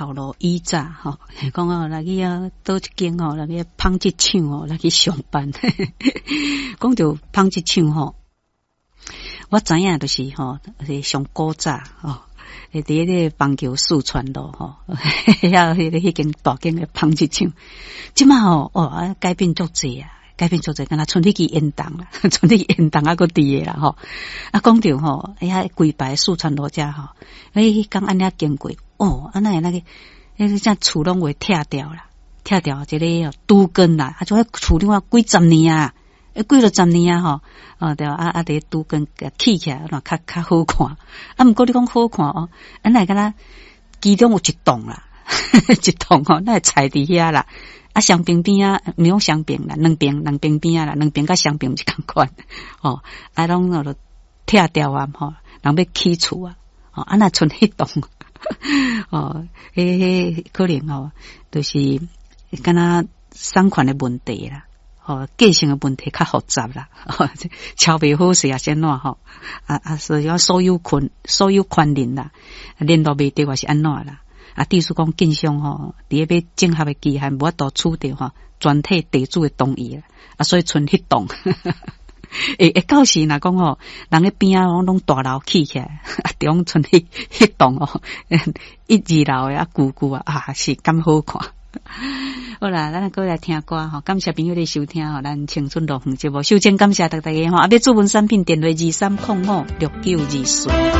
头路以早吼，讲哦，来去啊倒一间吼，来去纺织厂吼，来去上班。讲到纺织厂吼，我知影就是吼，是上古早吼。伫迄个邦桥四川路吼，迄间大间的纺织厂，即马吼改变足济啊，改变足济，敢若剩迄支烟档啦，剩迄支烟档还佫伫诶啦吼。啊，讲着吼，遐规排四川路遮吼，刚安尼经过，安那个，只厝拢会拆掉啦，拆掉一个拄根啦，啊，就迄厝顶啊几十年啊。几落10年啊吼，对啊，伫拄根起起来，较好看。啊，毋过你讲好看哦，那敢若其中有一栋啦，一栋吼，那菜伫遐啦。啊，双边边啊，毋用双边啦，两边边啊啦，两边甲双边是共款。哦，啊，拢就拆掉啊，吼，人要起厝啊，啊，那剩迄栋，迄可能就是敢若产权的问题啦。继承的问题较复杂啦，超袂好势啊，先怎吼？所以所有权人啦，联络袂到还是安怎啦？地主讲建商吼，伫个要整合的期限无法度取得吼，全体地主的同意啦，所以剩迄栋。到时若讲吼，人个边啊拢大楼起起来，中剩迄栋一二楼的旧啊，是咁好看。好啦，咱过来听歌吼，感谢朋友的收听吼，咱青春乐园节目，首先感谢大家吼，要注文产品电话23056924。